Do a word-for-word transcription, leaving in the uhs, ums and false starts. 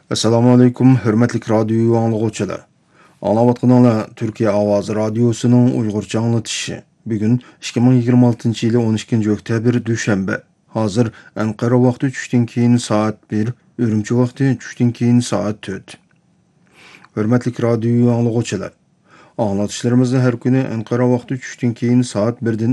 Assalomu alaykum, hurmatli radio anglag'uvchilar. Anglayotganinglar Turkiya Ovozi radiosining Uyg'urcha anglatishi. Bugun ikki ming yigirma oltinchi yili o'n ikkinchi oktyabr dushanba. Hozir Anqara vaqti tushdan keyin soat bir, Urumchi vaqti tushdan keyin soat to'rt. Hurmatli radio anglag'uvchilar. Anlatışlarımızda her kuni Anqara vaqti tushdan keyin soat bir dan